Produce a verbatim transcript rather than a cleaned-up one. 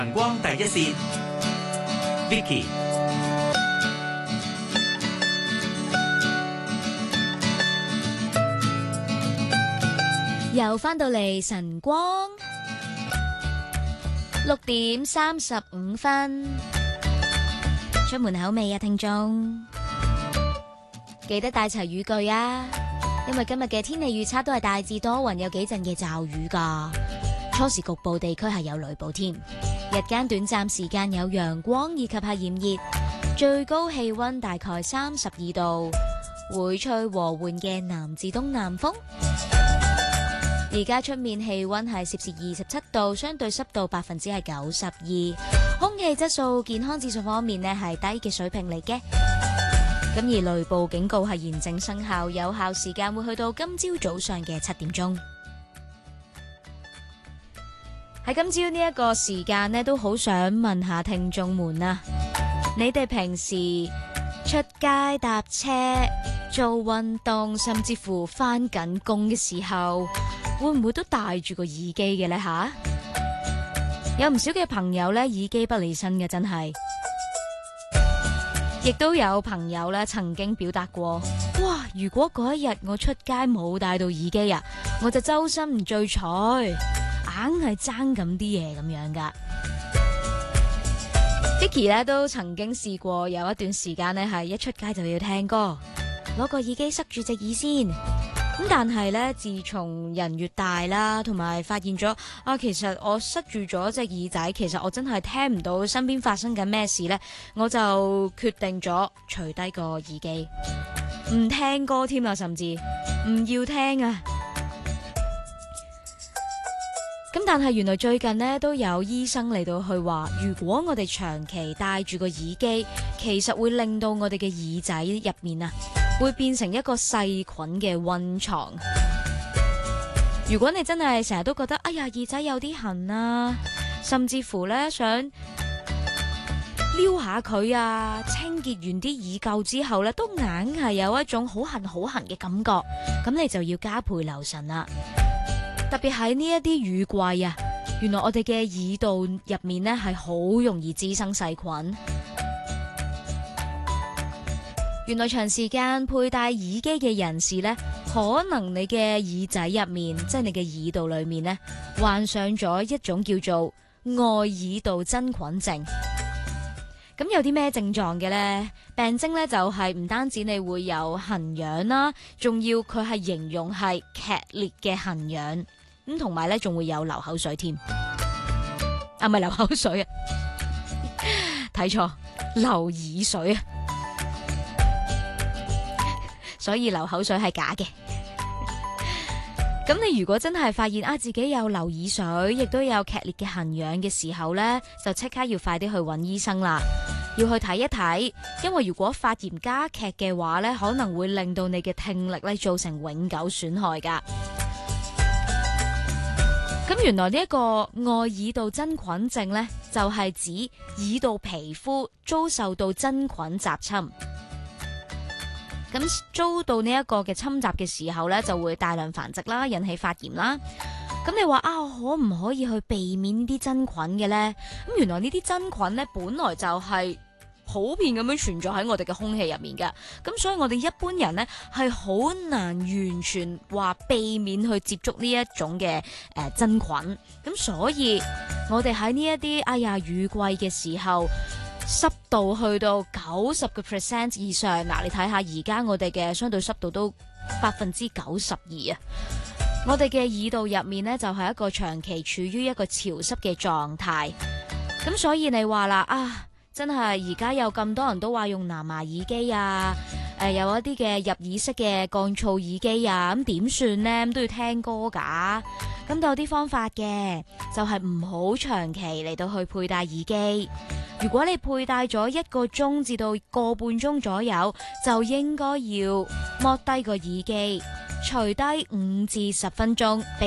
陽光第一線 Vicky。 又返到嚟晨光，六點三十五分，出門口未啊？聽眾記得帶齊雨具啊！因為今日嘅天氣預測都係大致多雲，有幾陣嘅驟雨噶，初時局部地區係有雷暴添。日間短暫時間有陽光以及係炎熱，最高氣溫大概三十二度，會吹和緩嘅南至東南風。而家出面氣溫係攝氏二十七度，相對濕度百分之係九十二，空氣質素健康指數方面呢係低嘅水平嚟嘅。咁而雷暴警告係現正生效，有效時間會去到今朝早上嘅七點鐘。喺今朝呢一個時間呢，都好想問下聽眾們啊，你哋平時出街搭車、做運動，甚至乎返緊工嘅時候，會唔會都戴住個耳機嘅呢？吓，有唔少嘅朋友呢，耳機不離身嘅，真係。亦都有朋友呢曾經表達過，哇！如果嗰一日我出街冇戴到耳機啊，我就周身唔聚財，硬係爭咁啲嘢咁樣噶。Vicky 呢都曾經試過有一段時間呢係一出街就要聽歌，攞個耳機塞住隻耳先。咁但係咧，自從人越大啦，同埋發現咗啊，其實我塞住咗隻耳仔，其實我真係聽唔到身邊發生緊咩事呢，我就決定咗除低個耳機，唔聽歌添啦，甚至唔要聽啊！咁但係原來最近呢都有醫生嚟到去話，如果我哋長期戴住個耳機，其實會令到我哋嘅耳仔入面啊，會變成一個細菌嘅溫床。如果你真係成日都覺得哎呀耳仔有啲痕啊，甚至乎咧想撩下佢啊，清潔完啲耳垢之後咧，都硬係有一種好痕好痕嘅感覺，咁你就要加倍留神啦。特別喺呢一啲雨季啊，原來我哋嘅耳道入面呢係好容易滋生細菌。原來長時間佩戴耳機嘅人士呢，可能你嘅耳仔入面，即係你嘅耳道裏面呢，患上咗一種叫做外耳道真菌症。咁有啲咩症狀嘅呢？病徵呢就係唔單止你會有痕癢啦，仲要佢係形容係劇烈嘅痕癢，咁同埋呢仲會有流口水添。啊，唔係流口水啊，睇錯，流耳水啊。所以流口水係假嘅。咁你如果真係發現啊自己有流耳水，亦都有劇烈嘅痕癢嘅時候呢，就即刻要快啲去揾醫生啦，要去睇一睇。因為如果發炎加劇嘅話呢，可能會令到你嘅聽力咧造成永久損害噶。咁原來呢一個外耳道真菌症呢，就係指耳道皮膚遭受到真菌襲侵。咁遭到呢一個嘅侵襲嘅時候呢，就會大量繁殖啦，引起發炎啦。咁你話啊，可唔可以去避免呢啲真菌嘅呢？咁原來呢啲真菌呢，本來就係普遍咁樣存在喺我哋嘅空氣入面嘅。咁所以我哋一般人呢，係好難完全話避免去接觸呢一種嘅誒、呃、真菌。咁所以我哋喺呢一啲哎呀雨季嘅時候，濕度去到九十個 percent 以上，嗱，你睇下而家我哋嘅相對濕度都百分之九十二啊！我哋嘅耳道入面呢，就係一個長期處於一個潮濕嘅狀態，咁所以你話啦啊，真係而家有咁多人都話用藍牙耳機啊，誒、呃，有一啲嘅入耳式嘅降噪耳機啊，咁點算呢？都要聽歌噶，咁都有啲方法嘅，就係唔好長期嚟到去佩戴耳機。如果你佩戴咗一個鐘至到個半鐘左右，就應該要剝低個耳機，除低五至十分鐘。